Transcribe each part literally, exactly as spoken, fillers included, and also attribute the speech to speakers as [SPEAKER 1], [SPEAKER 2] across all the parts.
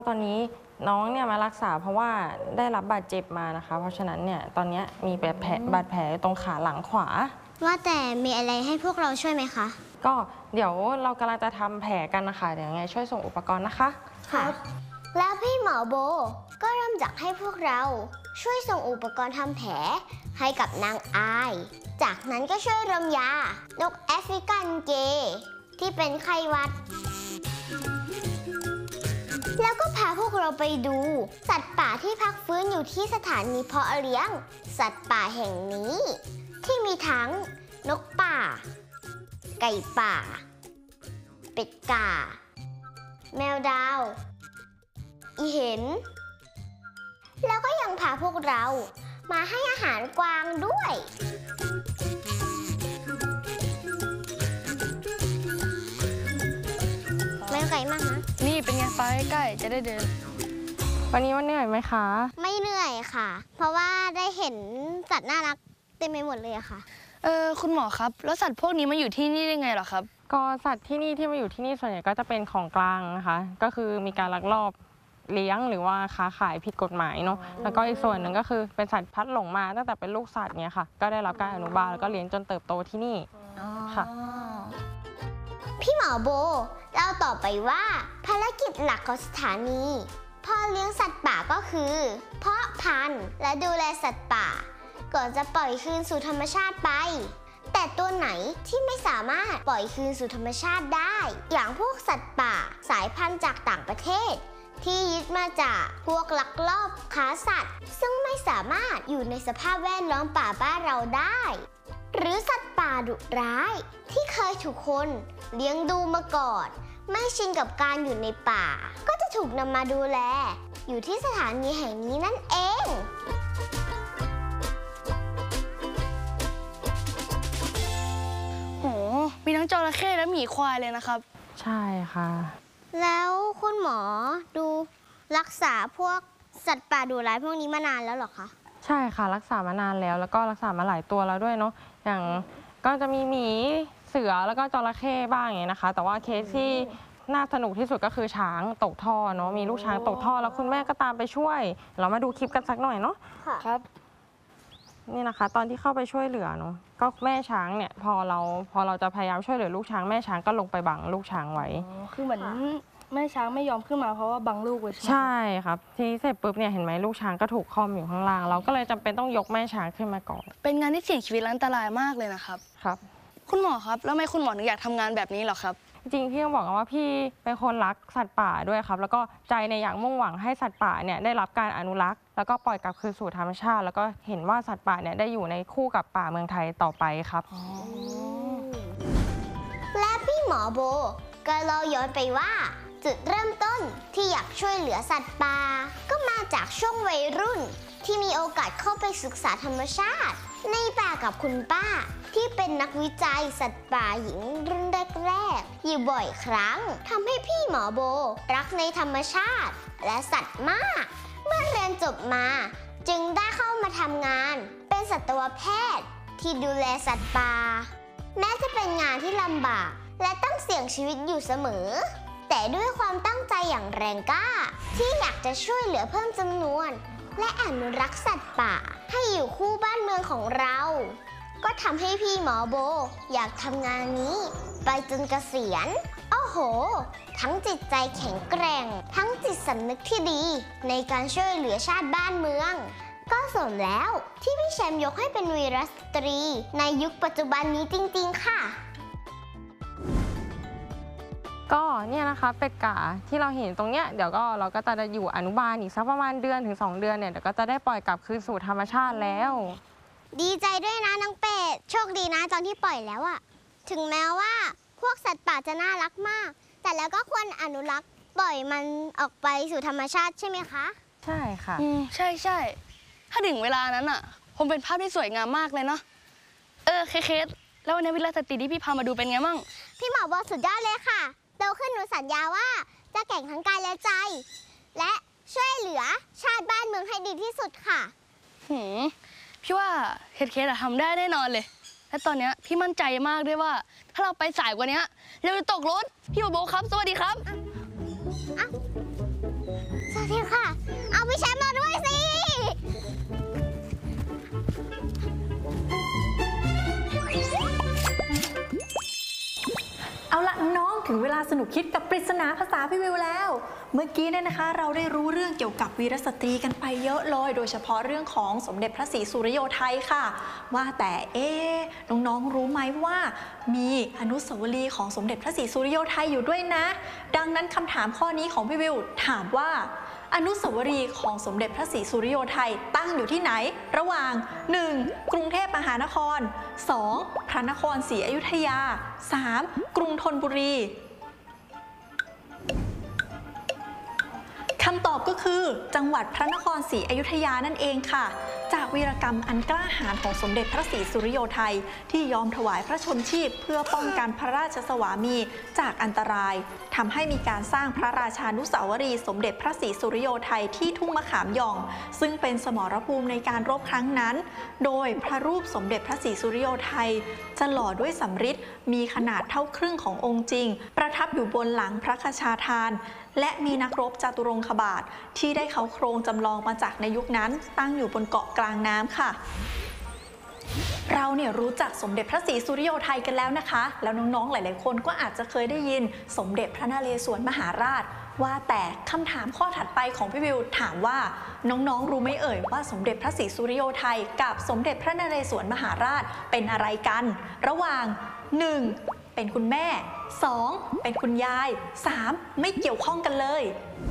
[SPEAKER 1] ตอนนี้น้องเนี่ยมารักษาเพราะว่าได้รับบาดเจ็บมานะคะเพราะฉะนั้นเนี่ยตอนนี้มีบาดแผลบาดแผลตรงขาหลังขวา
[SPEAKER 2] ว่าแต่มีอะไรให้พวกเราช่วยไหมคะ
[SPEAKER 1] ก็เดี๋ยวเรากำลังจะทำแผลกันนะคะเดี๋ยวยังไงช่วยส่งอุปกรณ์นะคะ
[SPEAKER 2] ค่ะแล้วพี่หมอโบก็เริ่มจากให้พวกเราช่วยส่งอุปกรณ์ทำแผลให้กับนางอายจากนั้นก็ช่วยรมยานกแอฟริกันเกย์ที่เป็นไข้หวัดแล้วก็พาพวกเราไปดูสัตว์ป่าที่พักฟื้นอยู่ที่สถานีเพาะเลี้ยงสัตว์ป่าแห่งนี้ที่มีทั้งนกป่าไก่ป่าเป็ดก่าแมวดาวอีเห็นแล้วก็ยังพาพวกเรามาให้อาหารกวางด้วยแมวไก่มากนะ
[SPEAKER 3] นี่เป็นไงไปใกล้จะได้เดิน
[SPEAKER 1] วันนี้วันเหนื่อยไหมคะ
[SPEAKER 2] ไม่เหนื่อยค่ะเพราะว่าได้เห็นสัตว์น่ารักเต็มไปหมดเลยอะค่ะ
[SPEAKER 3] เออคุณหมอครับแล้วสัตว์พวกนี้มาอยู่ที่นี่ได้ไงเหรอครับ
[SPEAKER 1] ก็สัตว์ที่นี่ที่มาอยู่ที่นี่ส่วนใหญ่ก็จะเป็นของกลางนะคะก็คือมีการลักลอบเลี้ยงหรือว่าค้าขายผิดกฎหมายเนาะแล้วก็อีกส่วนหนึ่งก็คือเป็นสัตว์พัดหลงมาตั้งแต่เป็นลูกสัตว์เนี้ยค่ะก็ได้รับการอนุบาลแล้วก็เลี้ยงจนเติบโตที่นี่ค่ะ
[SPEAKER 2] พี่หมอโบเล่าต่อไปว่าภารกิจหลักของสถานีพ่อเลี้ยงสัตว์ป่าก็คือเพาะพันธุ์และดูแลสัตว์ป่าก่อนจะปล่อยคืนสู่ธรรมชาติไปแต่ตัวไหนที่ไม่สามารถปล่อยคืนสู่ธรรมชาติได้อย่างพวกสัตว์ป่าสายพันธุ์จากต่างประเทศที่ยึดมาจากพวกลักลอบค้าสัตว์ซึ่งไม่สามารถอยู่ในสภาพแวดล้อมป่าบ้านเราได้หรือสัตว์ป่าดุร้ายที่เคยถูกคนเลี้ยงดูมาก่อนไม่ชินกับการอยู่ในป่าก็จะถูกนำมาดูแลอยู่ที่สถานีแห่งนี้นั่นเอง
[SPEAKER 3] โหมีทั้งจระเข้และหมีควายเลยนะครับ
[SPEAKER 1] ใช่ค่ะ
[SPEAKER 2] แล้วคุณหมอดูรักษาพวกสัตว์ป่าดุร้ายพวกนี้มานานแล้วหรอคะ
[SPEAKER 1] ใช่ค่ะรักษามานานแล้วแล้วก็รักษามาหลายตัวแล้วด้วยเนาะอย่างก็จะมีหมีเสือแล้วก็จระเข้บ้างอย่างนี้นะคะแต่ว่าเคสที่น่าสนุกที่สุดก็คือช้างตกท่อเนาะมีลูกช้างตกท่อแล้วคุณแม่ก็ตามไปช่วยเรามาดูคลิปกันสักหน่อยเนาะ
[SPEAKER 3] ครับ
[SPEAKER 1] นี่นะคะตอนที่เข้าไปช่วยเหลือเนาะก็แม่ช้างเนี่ยพอเราพอเราจะพยายามช่วยเหลือลูกช้างแม่ช้างก็ลงไปบังลูกช้างไว้
[SPEAKER 3] คือเหมือนแม่ช้างไม่ยอมขึ้นมาเพราะว่าบังลูกไว้ใช่ไหม
[SPEAKER 1] ใช่ครับทีนี้เสร็จปุ๊บเนี่ยเห็นไหมลูกช้างก็ถูกค่อมอยู่ข้างล่างเราก็เลยจำเป็นต้องยกแม่ช้างขึ้นมาก่อน
[SPEAKER 3] เป็นงานที่เสี่ยงชีวิตและอันตรายมากเลยนะครับ
[SPEAKER 1] ครับ
[SPEAKER 3] คุณหมอครับแล้วทำไมคุณหมอถึงอยากทำงานแบบนี้หรอครับ
[SPEAKER 1] จริงพี่ต้องบอกว่าพี่เป็นคนรักสัตว์ป่าด้วยครับแล้วก็ใจในอยากมุ่งหวังให้สัตว์ป่าเนี่ยได้รับการอนุรักษ์แล้วก็ปล่อยกลับคืนสู่ธรรมชาติแล้วก็เห็นว่าสัตว์ป่าเนี่ยได้อยู่ในคู่กับป่าเมืองไทยต่อไปครับ
[SPEAKER 2] และพี่หมอโบก็เล่าย้อนไปว่าจุดเริ่มต้นที่อยากช่วยเหลือสัตว์ป่าก็มาจากช่วงวัยรุ่นที่มีโอกาสเข้าไปศึกษาธรรมชาติในป่ากับคุณป้าที่เป็นนักวิจัยสัตว์ป่าหญิงรุ่นแรกๆอยู่บ่อยครั้งทำให้พี่หมอโบรักในธรรมชาติและสัตว์มากเมื่อเรียนจบมาจึงได้เข้ามาทำงานเป็นสัตวแพทย์ที่ดูแลสัตว์ป่าแม้จะเป็นงานที่ลำบากและต้องเสี่ยงชีวิตอยู่เสมอแต่ด้วยความตั้งใจอย่างแรงกล้าที่อยากจะช่วยเหลือเพิ่มจำนวนและอนุรักษ์สัตว์ป่าให้อยู่คู่บ้านเมืองของเราก็ทำให้พี่หมอโบอยากทำงานนี้ไปจนเกษียณโอ้โหทั้งจิตใจแข็งแกร่งทั้งจิตสำนึกที่ดีในการช่วยเหลือชาติบ้านเมืองก็สมแล้วที่พี่แชมป์ยกให้เป็นวีรสตรีในยุคปัจจุบันนี้จริงๆค่ะ
[SPEAKER 1] ก็เนี่ยนะคะเป็ดก่าที่เราเห็นตรงเนี้ยเดี๋ยวก็เราก็จะอยู่อนุบาลอีกสักประมาณเดือนถึงสองเดือนเนี่ยเดี๋ยวก็จะได้ปล่อยกลับคืนสู่ธรรมชาติแล้ว
[SPEAKER 2] ดีใจด้วยนะน้องเป็ดโชคดีนะตอนที่ปล่อยแล้วอะถึงแม้ว่าพวกสัตว์ป่าจะน่ารักมากแต่แล้วก็ควรอนุรักษ์ปล่อยมันออกไปสู่ธรรมชาติใช่ไหมคะ
[SPEAKER 1] ใช่ค่ะ
[SPEAKER 3] อืมใช่ใช่ถ้าถึงเวลานั้นอะคงเป็นภาพที่สวยงามมากเลยเนาะเออเคเคสแล้ววันนี้วิลาสตรีที่พี่พามาดูเป็นไงมั่ง
[SPEAKER 2] พี่หมอบอกสุดยอดเลยค่ะโตขึ้นหนูสัญญาว่าจะแข่งทั้งกายและใจและช่วยเหลือชาติบ้านเมืองให้ดีที่สุดค่ะ
[SPEAKER 3] หืมพี่ว่าเคสเคสทำได้แน่นอนเลยและตอนนี้พี่มั่นใจมากด้วยว่าถ้าเราไปสายกว่านี้เราจะตกรถพี่หมอโบครับสวัสดีครับ
[SPEAKER 2] สวัสดีค่ะเอาพี่แชมป์มาด้วยสิ
[SPEAKER 4] เอาละน้องๆถึงเวลาสนุกคิดกับปริศนาภาษาพี่วิวแล้วเมื่อกี้เนี่ยนะคะเราได้รู้เรื่องเกี่ยวกับวีรสตรีกันไปเยอะเลยโดยเฉพาะเรื่องของสมเด็จพระศรีสุริโยไทยค่ะว่าแต่เอ๊ะน้องๆรู้ไหมว่ามีอนุสาวรีย์ของสมเด็จพระศรีสุริโยไทยอยู่ด้วยนะดังนั้นคำถามข้อนี้ของพี่วิวถามว่าอนุสาวรีย์ของสมเด็จพระศรีสุริโยไทยตั้งอยู่ที่ไหนระหว่าง หนึ่ง กรุงเทพมหานคร สอง พระนครศรีอยุธยา สาม กรุงธนบุรีคำตอบก็คือจังหวัดพระนครศรีอยุธยานั่นเองค่ะจากวีรกรรมอันกล้าหาญของสมเด็จพระศรีสุริโยไทยที่ยอมถวายพระชนชีพเพื่อป้องกันพระราชสวามีจากอันตรายทำให้มีการสร้างพระราชานุสาวรีย์สมเด็จพระศรีสุริโยไทยที่ทุ่งมะขามหย่องซึ่งเป็นสมรภูมิในการรบครั้งนั้นโดยพระรูปสมเด็จพระศรีสุริโยไทยจะหล่อด้วยสำริดมีขนาดเท่าครึ่งขององค์จริงประทับอยู่บนหลังพระคชาทานและมีนักรบจตุรงคบาทที่ได้เขาโครงจำลองมาจากในยุคนั้นตั้งอยู่บนเกาะกลางน้ำค่ะเราเนี่ยรู้จักสมเด็จพระศรีสุริโยไทยกันแล้วนะคะแล้วน้องๆหลายๆคนก็อาจจะเคยได้ยินสมเด็จพระนเรศวรมหาราชว่าแต่คำถามข้อถัดไปของพี่วิวถามว่าน้องๆรู้ไหมเอ่ยว่าสมเด็จพระศรีสุริโยไทยกับสมเด็จพระนเรศวรมหาราชเป็นอะไรกันระหว่าง หนึ่ง เป็นคุณแม่ สอง เป็นคุณยาย สาม ไม่เกี่ยวข้องกันเลย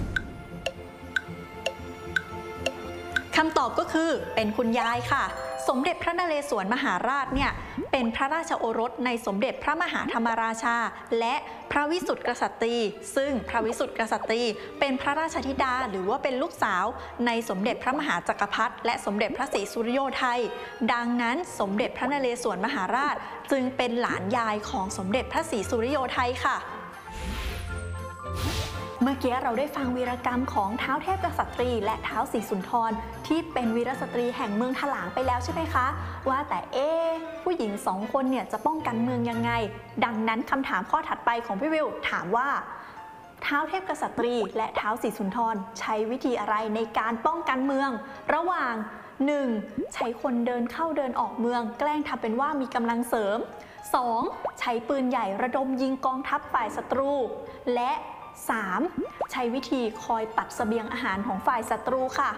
[SPEAKER 4] คำตอบก็คือเป็นคุณยายค่ะสมเด็จพระนเรศวรมหาราชเนี่ยเป็นพระราชโอรสในสมเด็จพระมหาธรรมราชาและพระวิสุทธิกษัตรีซึ่งพระวิสุทธิกษัตรีเป็นพระราชธิดาหรือว่าเป็นลูกสาวในสมเด็จพระมหาจักรพรรดิและสมเด็จพระศรีสุริโยไทยดังนั้นสมเด็จพระนเรศวรมหาราชจึงเป็นหลานยายของสมเด็จพระศรีสุริโยไทยค่ะเมื่อกี้เราได้ฟังวีรกรรมของท้าวเทพกษัตรีและท้าวศรีสุนทรที่เป็นวีรสตรีแห่งเมืองถลางไปแล้วใช่ไหมคะว่าแต่เอ๊ะผู้หญิงสองคนเนี่ยจะป้องกันเมืองยังไงดังนั้นคำถามข้อถัดไปของพี่วิวถามว่าท้าวเทพกษัตรีและท้าวศรีสุนทรใช้วิธีอะไรในการป้องกันเมืองระหว่าง หนึ่ง ใช้คนเดินเข้าเดินออกเมืองแกล้งทำเป็นว่ามีกำลังเสริม สอง ใช้ปืนใหญ่ระดมยิงกองทัพฝ่ายศัตรูและสาม ใช้วิธีคอยตัดเสบียงอาหารของฝ่ายศัตรูค่ะ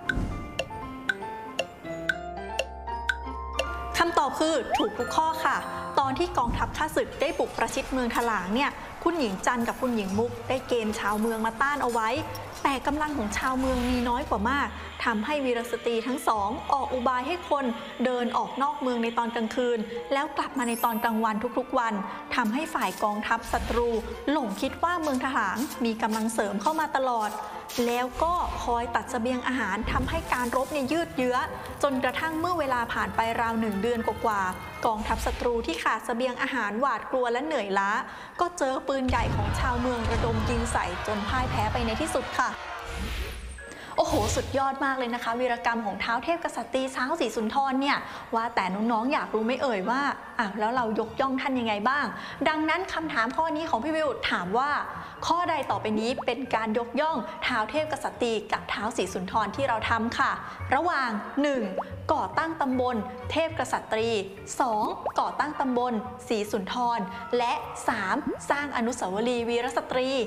[SPEAKER 4] คำตอบคือถูกทุกข้อค่ะตอนที่กองทัพข้าศึกได้บุกประชิดเมืองถลางเนี่ยคุณหญิงจันทร์กับคุณหญิงมุกได้เกณฑ์ชาวเมืองมาต้านเอาไว้แต่กำลังของชาวเมืองมีน้อยกว่ามากทำให้วีรสตรีทั้งสองออกอุบายให้คนเดินออกนอกเมืองในตอนกลางคืนแล้วกลับมาในตอนกลางวันทุกๆวันทำให้ฝ่ายกองทัพศัตรูหลงคิดว่าเมืองถลางมีกำลังเสริมเข้ามาตลอดแล้วก็คอยตัดเสบียงอาหารทำให้การรบเนี่ยยืดเยื้อจนกระทั่งเมื่อเวลาผ่านไปราวหนึ่งเดือนกว่าๆกองทัพศัตรูที่ขาดเสบียงอาหารหวาดกลัวและเหนื่อยล้าก็เจอปืนใหญ่ของชาวเมืองระดมยิงใส่จนพ่ายแพ้ไปในที่สุดค่ะโอ้โหสุดยอดมากเลยนะคะวีรกรรมของท้าวเทพกษัตรีท้าวศรีสุนทรเนี่ยว่าแต่น้องๆอยากรู้ไหมเอ่ยว่าอ่ะแล้วเรายกย่องท่านยังไงบ้างดังนั้นคำถามข้อนี้ของพี่วิวถามว่าข้อใดต่อไปนี้เป็นการยกย่องท้าวเทพกษัตรีกับท้าวศรีสุนทรที่เราทำค่ะระหว่าง หนึ่ง ก่อตั้งตำบลเทพกษัตรี สอง ก่อตั้งตำบลศรีสุนทรและ สาม สร้างอนุสาวรีย์วีรสตรี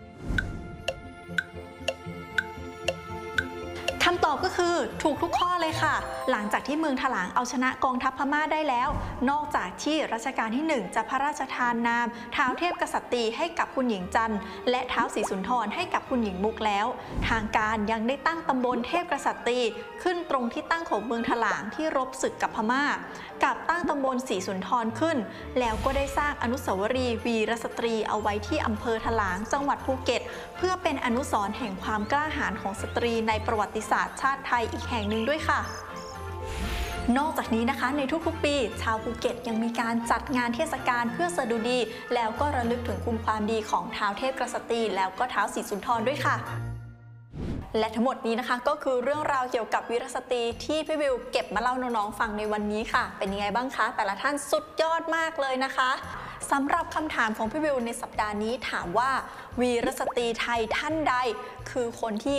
[SPEAKER 4] คำตอบก็คือถูกทุกข้อเลยค่ะหลังจากที่เมืองถลางเอาชนะกองทัพพม่าได้แล้วนอกจากที่รัชกาลที่หนึ่งจะพระราชทานนามท้าวเทพกษัตรีให้กับคุณหญิงจันทร์และท้าวศรีสุนทรให้กับคุณหญิงมุกแล้วทางการยังได้ตั้งตำบลเทพกษัตรีขึ้นตรงที่ตั้งของเมืองถลางที่รบศึกกับพม่ากับตั้งตำบลศรีสุนทรขึ้นแล้วก็ได้สร้างอนุสาวรีย์วีรสตรีเอาไว้ที่อำเภอถลางจังหวัดภูเก็ตเพื่อเป็นอนุสรณ์แห่งความกล้าหาญของสตรีในประวัติศาสตร์ชาติไทยอีกแห่งหนึ่งด้วยค่ะนอกจากนี้นะคะในทุกๆปีชาวภูเก็ตยังมีการจัดงานเทศกาลเพื่อสดุดีแล้วก็ระลึกถึงคุณความดีของท้าวเทพกษัตรีแล้วก็ท้าวศรีสุนทรด้วยค่ะและทั้งหมดนี้นะคะก็คือเรื่องราวเกี่ยวกับวีรสตรีที่พี่วิวเก็บมาเล่าน้องๆฟังในวันนี้ค่ะเป็นยังไงบ้างคะแต่ละท่านสุดยอดมากเลยนะคะสำหรับคำถามของพี่วิวในสัปดาห์นี้ถามว่าวีรสตรีไทยท่านใดคือคนที่